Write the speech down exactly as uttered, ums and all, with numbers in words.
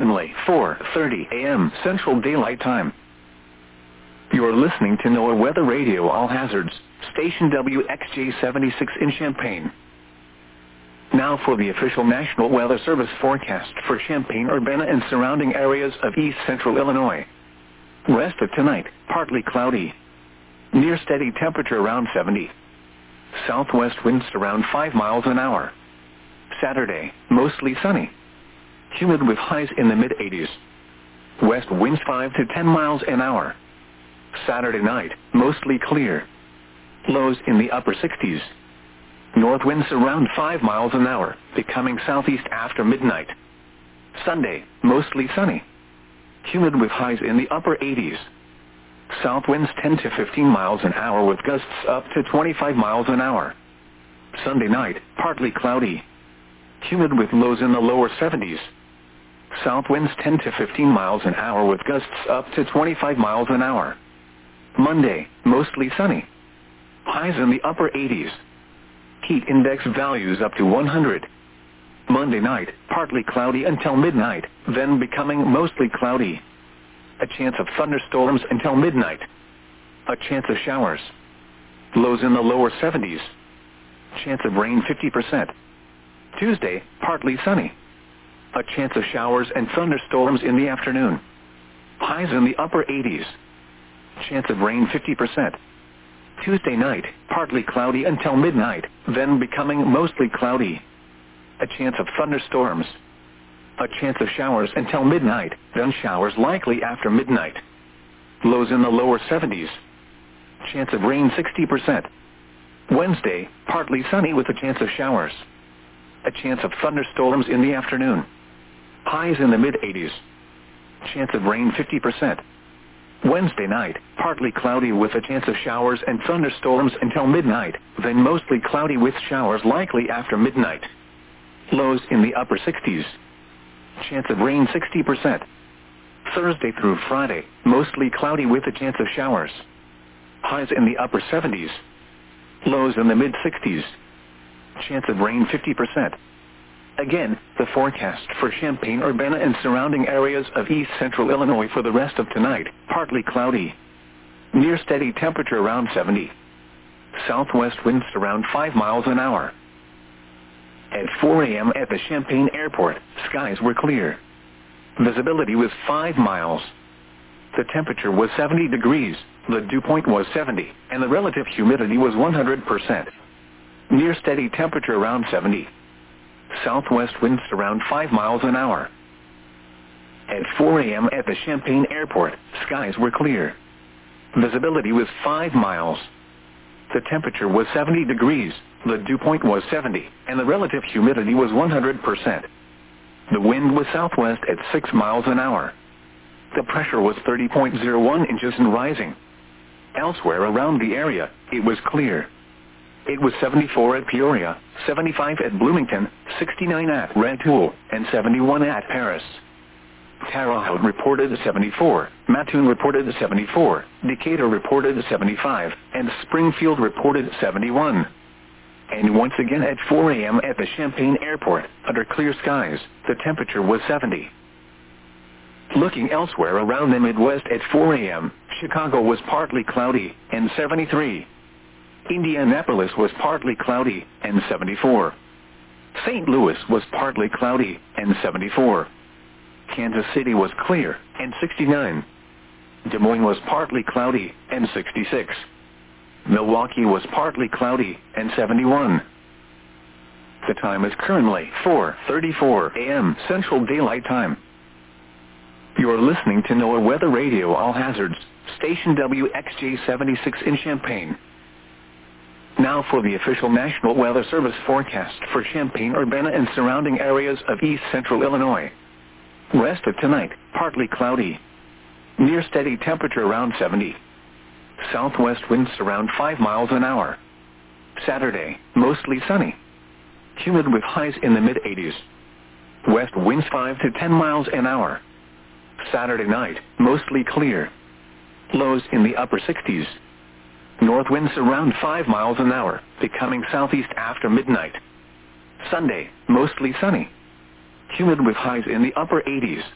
Only four thirty a m Central Daylight Time. You're listening to NOAA Weather Radio All Hazards, station W X J seventy-six in Champaign. Now for the official National Weather Service forecast for Champaign-Urbana and surrounding areas of east central Illinois. Rest of tonight, partly cloudy. Near steady temperature around seventy. Southwest winds around five miles an hour. Saturday, mostly sunny. Humid with highs in the mid eighties. West winds five to ten miles an hour. Saturday night, mostly clear. Lows in the upper sixties. North winds around five miles an hour, becoming southeast after midnight. Sunday, mostly sunny. Humid with highs in the upper eighties. South winds ten to fifteen miles an hour with gusts up to twenty-five miles an hour. Sunday night, partly cloudy. Humid with lows in the lower seventies. South winds ten to fifteen miles an hour with gusts up to twenty-five miles an hour. Monday, mostly sunny. Highs in the upper eighties. Heat index values up to one hundred. Monday night, partly cloudy until midnight, then becoming mostly cloudy. A chance of thunderstorms until midnight. A chance of showers. Lows in the lower seventies. Chance of rain fifty percent. Tuesday, partly sunny. A chance of showers and thunderstorms in the afternoon. Highs in the upper eighties. Chance of rain fifty percent. Tuesday night, partly cloudy until midnight, then becoming mostly cloudy. A chance of thunderstorms. A chance of showers until midnight, then showers likely after midnight. Lows in the lower seventies. Chance of rain sixty percent. Wednesday, partly sunny with a chance of showers. A chance of thunderstorms in the afternoon. Highs in the mid eighties. Chance of rain fifty percent. Wednesday night, partly cloudy with a chance of showers and thunderstorms until midnight, then mostly cloudy with showers likely after midnight. Lows in the upper sixties. Chance of rain sixty percent. Thursday through Friday, mostly cloudy with a chance of showers. Highs in the upper seventies. Lows in the mid sixties. Chance of rain fifty percent. Again, the forecast for Champaign-Urbana and surrounding areas of east central Illinois for the rest of tonight, partly cloudy. Near steady temperature around seventy. Southwest winds around five miles an hour. At four a m at the Champaign Airport, skies were clear. Visibility was five miles. The temperature was seventy degrees, the dew point was seventy, and the relative humidity was one hundred percent. Near steady temperature around seventy. Southwest winds around five miles an hour. At four a m at the Champaign Airport, skies were clear. Visibility was five miles. The temperature was seventy degrees, the dew point was seventy, and the relative humidity was one hundred percent. The wind was southwest at six miles an hour. The pressure was thirty point zero one inches and rising. Elsewhere around the area, it was clear. It was seventy-four at Peoria, seventy-five at Bloomington, sixty-nine at Rantoul, and seventy-one at Paris. Terre Haute reported seventy-four, Mattoon reported seventy-four, Decatur reported seventy-five, and Springfield reported seventy-one. And once again at four a m at the Champaign Airport, under clear skies, the temperature was seventy. Looking elsewhere around the Midwest at four a m, Chicago was partly cloudy, and seventy-three. Indianapolis was partly cloudy, and seventy-four. Saint Louis was partly cloudy, and seventy-four. Kansas City was clear, and sixty-nine. Des Moines was partly cloudy, and sixty-six. Milwaukee was partly cloudy, and seventy-one. The time is currently four thirty-four a m Central Daylight Time. You're listening to NOAA Weather Radio All Hazards, station W X J seventy-six in Champaign. Now for the official National Weather Service forecast for Champaign-Urbana and surrounding areas of east central Illinois. Rest of tonight, partly cloudy. Near steady temperature around seventy. Southwest winds around five miles an hour. Saturday, mostly sunny. Humid with highs in the mid eighties. West winds five to ten miles an hour. Saturday night, mostly clear. Lows in the upper sixties. North winds around five miles an hour, becoming southeast after midnight. Sunday, mostly sunny. Humid with highs in the upper eighties.